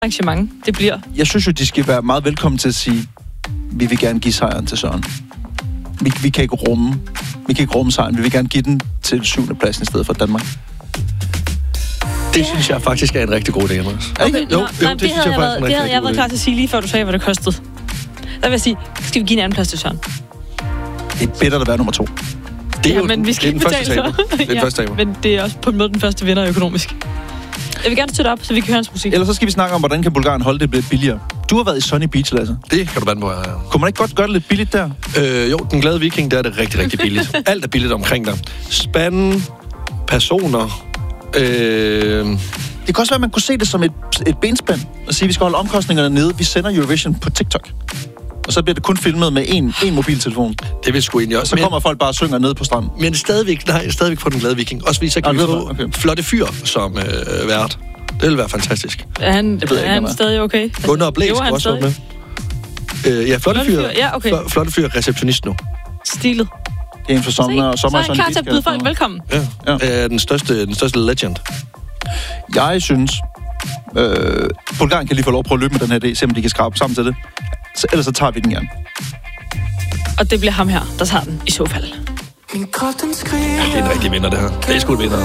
arrangement det bliver. Jeg synes jo, de skal være meget velkommen til at sige, vi vil gerne give sejren til Søren. Vi kan ikke rumme sejren. Vi vil gerne give den til 7. pladsen i stedet for Danmark. Det synes jeg faktisk er en rigtig god idé, Andreas. Okay, Jo, det havde jeg været klar til at sige lige før du sagde, hvad det kostede. Der vil jeg sige, skal vi give en anden plads til Søren? Det er bedre at være nummer 2. Det er jo men vi skal den første taber. Det er den første taber. Men det er også på en måde den første vinder økonomisk. Jeg vil gerne støtte op, så vi kan høre hans musik. Ellers så skal vi snakke om, hvordan kan Bulgarien holde det lidt billigere. Du har været i Sunny Beach, Lasse. Det kan du vande på, ja. Kunne man ikke godt gøre det lidt billigt der? Jo, den glade viking, der er det rigtig, rigtig billigt. Alt er billigt omkring dig. Spanden, personer... Det kan også være, at man kunne se det som et benspænd og sige, at vi skal holde omkostningerne nede. Vi sender Eurovision på TikTok. Og så bliver det kun filmet med én mobiltelefon. Det vil sgu egentlig også. Så kommer folk bare og synger ned på stranden. Men stadigvæk på den glade viking. Også fordi så kan vi få flotte fyr som vært. Det vil være fantastisk. Er han stadig okay? Gunnar og Blæs skal også være med. Ja, flotte fyr. Ja, okay. Flotte fyr receptionist nu. Stilet. Det er en for sommer. Så er han klar til at byde folk velkommen. Ja. Den største legend. Jeg synes, Bulgarien kan lige få lov at prøve at løbe med den her idé, se om de kan skrabe sammen til det. Ellers så tager vi den gerne. Og det bliver ham her, der tager den i så fald. Det er en rigtig vinder, det her. Det er sgu et vinder.